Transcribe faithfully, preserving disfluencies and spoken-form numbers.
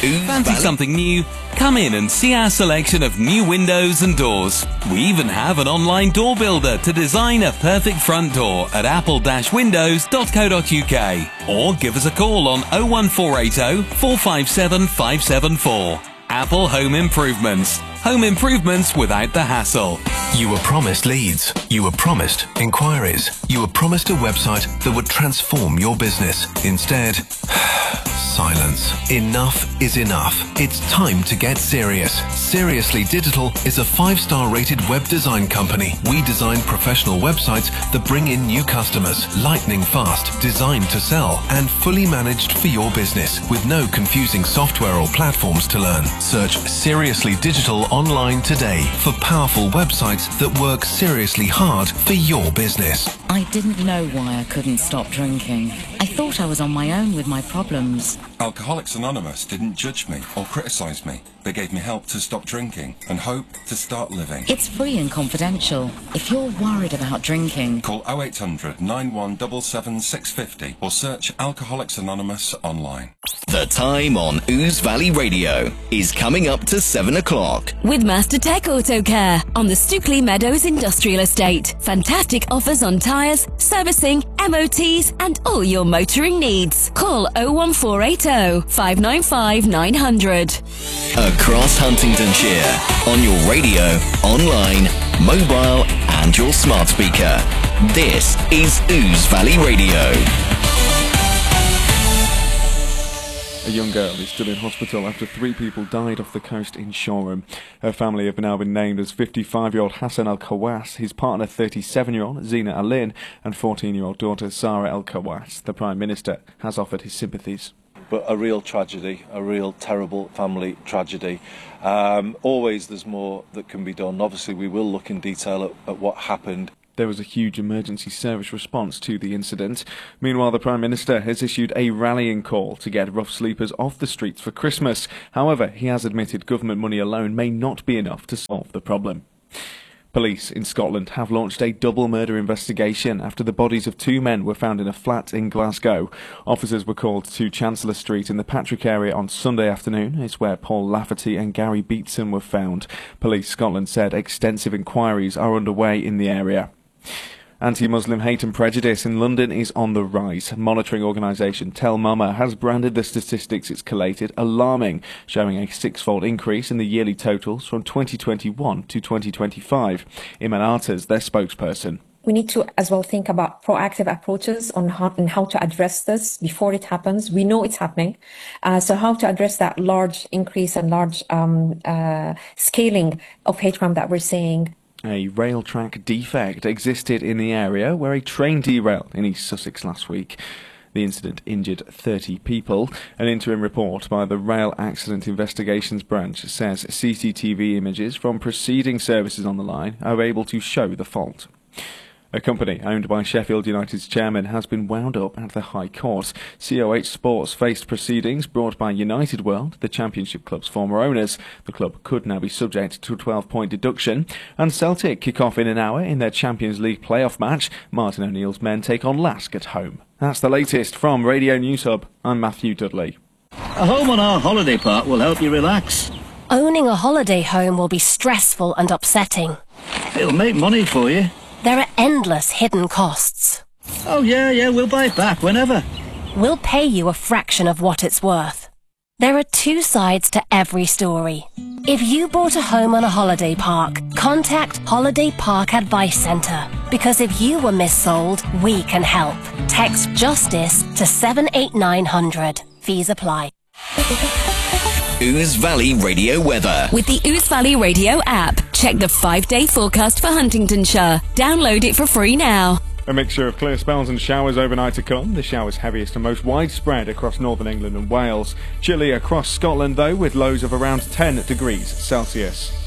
Ouse Fancy Valley. something new? Come in and see our selection of new windows and doors. We even have an online door builder to design a perfect front door at apple dash windows dot co dot U K. Or give us a call on oh one four eight oh, four five seven, five seven four. Apple Home Improvements. Home improvements without the hassle. You were promised leads. You were promised inquiries. You were promised a website that would transform your business. Instead, silence. Enough is enough. It's time to get serious. Seriously Digital is a five-star rated web design company. We design professional websites that bring in new customers, lightning fast, designed to sell, and fully managed for your business with no confusing software or platforms to learn. Search Seriously Digital online today for powerful websites that work seriously hard for your business. I didn't know why I couldn't stop drinking. I thought I was on my own with my problems. Alcoholics Anonymous didn't judge me or criticise me. They gave me help to stop drinking and hope to start living. It's free and confidential. If you're worried about drinking, Call oh eight hundred, nine one seven seven, six five oh or search Alcoholics Anonymous online. The time on Ouse Valley Radio is coming up to seven o'clock. With Master Tech Auto Care on the Stookley Meadows Industrial Estate. Fantastic offers on tyres, servicing, M O Ts and all your motoring needs. Call oh one four eight oh, five nine five, nine hundred. Across Huntingdonshire, on your radio, online, mobile and your smart speaker. This is Ouse Valley Radio. A young girl is still in hospital after three people died off the coast in Shoreham. Her family have now been named as fifty-five-year-old Hassan Al-Khawass, his partner thirty-seven-year-old Zina Alin and fourteen-year-old daughter Sarah Al-Khawass. The Prime Minister has offered his sympathies. But a real tragedy, a real terrible family tragedy. Um, always there's more that can be done. Obviously we will look in detail at, at what happened. There was a huge emergency service response to the incident. Meanwhile, the Prime Minister has issued a rallying call to get rough sleepers off the streets for Christmas. However, he has admitted government money alone may not be enough to solve the problem. Police in Scotland have launched a double murder investigation after the bodies of two men were found in a flat in Glasgow. Officers were called to Chancellor Street in the Patrick area on Sunday afternoon. It's where Paul Lafferty and Gary Beatson were found. Police Scotland said extensive inquiries are underway in the area. Anti-Muslim hate and prejudice in London is on the rise. Monitoring organisation Tell Mama has branded the statistics it's collated alarming, showing a six-fold increase in the yearly totals from twenty twenty-one to twenty twenty-five. Iman Artas, their spokesperson. We need to as well think about proactive approaches on how, on how to address this before it happens. We know it's happening. Uh, so how to address that large increase and large um, uh, scaling of hate crime that we're seeing. A rail track defect existed in the area where a train derailed in East Sussex last week. The incident injured thirty people. An interim report by the Rail Accident Investigations Branch says C C T V images from preceding services on the line are able to show the fault. A company owned by Sheffield United's chairman has been wound up at the High Court. C O H Sports faced proceedings brought by United World, the Championship club's former owners. The club could now be subject to a twelve-point deduction. And Celtic kick off in an hour in their Champions League playoff match. Martin O'Neill's men take on Lask at home. That's the latest from Radio News Hub. I'm Matthew Dudley. A home on our holiday park will help you relax. Owning a holiday home will be stressful and upsetting. It'll make money for you. There are endless hidden costs. Oh yeah, yeah, we'll buy it back whenever. We'll pay you a fraction of what it's worth. There are two sides to every story. If you bought a home on a holiday park, contact Holiday Park Advice Centre. Because if you were missold, we can help. Text JUSTICE to seven eight nine hundred. Fees apply. Ouse Valley Radio weather. With the Ouse Valley Radio app, check the five-day forecast for Huntingdonshire. Download it for free now. A mixture of clear spells and showers overnight to come. The showers heaviest and most widespread across northern England and Wales. Chilly across Scotland though, with lows of around ten degrees Celsius.